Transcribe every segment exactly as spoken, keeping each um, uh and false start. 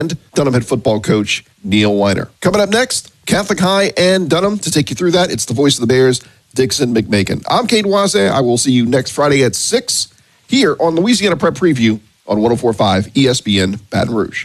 and Dunham head football coach Neil Weiner. Coming up next, Catholic High and Dunham. To take you through that, it's the voice of the Bears, Dixon McMakin. I'm Kate Waze. I will see you next Friday at six here on Louisiana Prep Preview on one oh four point five E S P N Baton Rouge.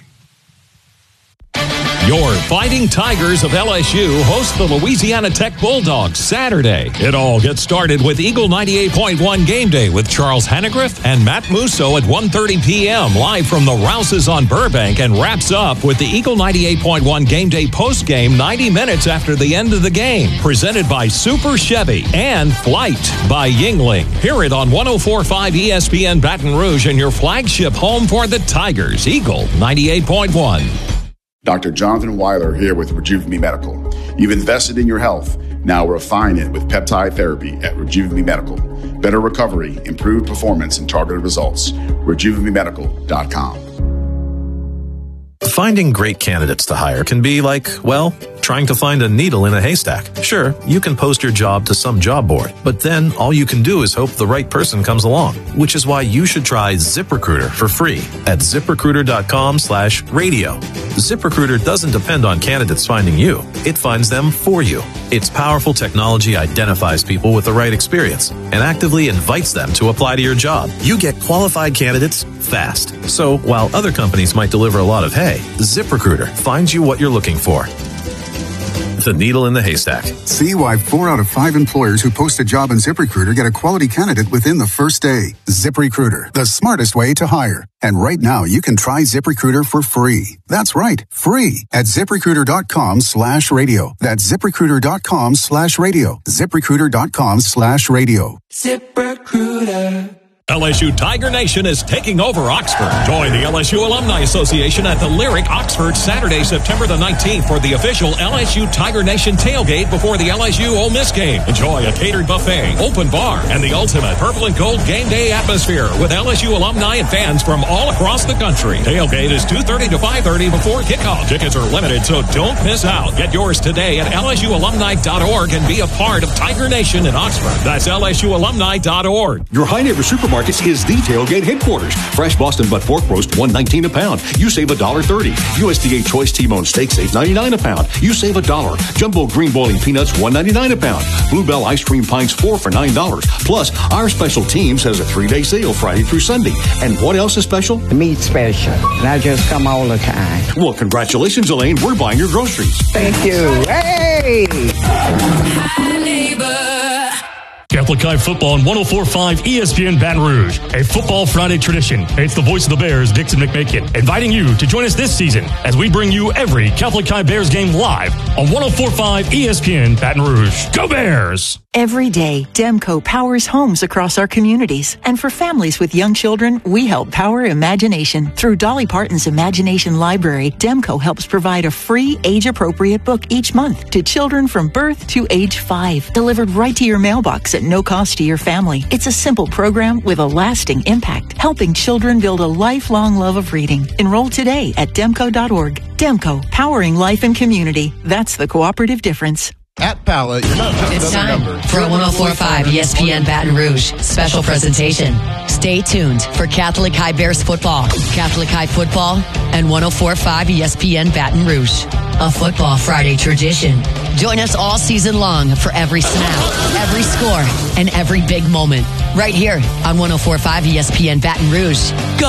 Your Fighting Tigers of L S U host the Louisiana Tech Bulldogs Saturday. It all gets started with Eagle ninety-eight point one Game Day with Charles Hannegriff and Matt Musso at one thirty p.m. live from the Rouses on Burbank, and wraps up with the Eagle ninety-eight point one Game Day postgame ninety minutes after the end of the game. Presented by Super Chevy and Flight by Yingling. Hear it on one oh four point five E S P N Baton Rouge and your flagship home for the Tigers, Eagle ninety-eight point one. Doctor Jonathan Weiler here with Rejuve Medical. You've invested in your health. Now refine it with peptide therapy at Rejuve Medical. Better recovery, improved performance, and targeted results. rejuve medical dot com. Finding great candidates to hire can be like, well, trying to find a needle in a haystack. Sure, you can post your job to some job board, but then all you can do is hope the right person comes along, which is why you should try ZipRecruiter for free at ziprecruiter.com slash radio. ZipRecruiter doesn't depend on candidates finding you. It finds them for you. Its powerful technology identifies people with the right experience and actively invites them to apply to your job. You get qualified candidates fast. So while other companies might deliver a lot of hay, ZipRecruiter finds you what you're looking for. The needle in the haystack. See why four out of five employers who post a job in ZipRecruiter get a quality candidate within the first day. ZipRecruiter, the smartest way to hire. And right now, you can try ZipRecruiter for free. That's right, free at ZipRecruiter.com slash radio. That's ZipRecruiter.com slash radio. ZipRecruiter.com slash radio. ZipRecruiter. L S U Tiger Nation is taking over Oxford. Join the L S U Alumni Association at the Lyric Oxford Saturday, September the nineteenth for the official L S U Tiger Nation tailgate before the L S U Ole Miss game. Enjoy a catered buffet, open bar, and the ultimate purple and gold game day atmosphere with L S U alumni and fans from all across the country. Tailgate is two thirty to five thirty before kickoff. Tickets are limited, so don't miss out. Get yours today at L S U alumni dot org and be a part of Tiger Nation in Oxford. That's L S U alumni dot org. Your High Neighbor Supermarket is the tailgate headquarters. Fresh Boston butt pork roast, one nineteen a pound. You save one dollar thirty. U S D A Choice T-bone steak, save ninety-nine a pound. You save a dollar. Jumbo green boiling peanuts, one ninety-nine a pound. Bluebell ice cream pints, four for nine dollars. Plus, our special teams has a three-day sale Friday through Sunday. And what else is special? The meat special. And I just come all the time. Well, congratulations, Elaine. We're buying your groceries. Thank you. Hey! Hi, neighbor. Catholic High football on one oh four point five E S P N Baton Rouge, a football Friday tradition. It's the voice of the Bears, Dixon McMakin, inviting you to join us this season as we bring you every Catholic High Bears game live on one oh four point five E S P N Baton Rouge. Go Bears! Every day, Demco powers homes across our communities. And for families with young children, we help power imagination. Through Dolly Parton's Imagination Library, Demco helps provide a free, age-appropriate book each month to children from birth to age five, delivered right to your mailbox at no cost to your family. It's a simple program with a lasting impact, helping children build a lifelong love of reading. Enroll today at demco dot org. Demco, powering life and community. That's the cooperative difference. At Pala, you're not just It's another time number. for a one oh four point five E S P N Baton Rouge special presentation. Stay tuned for Catholic High Bears football, Catholic High football, and one oh four point five E S P N Baton Rouge. A football Friday tradition. Join us all season long for every snap, every score, and every big moment. Right here on one oh four point five E S P N Baton Rouge. Go!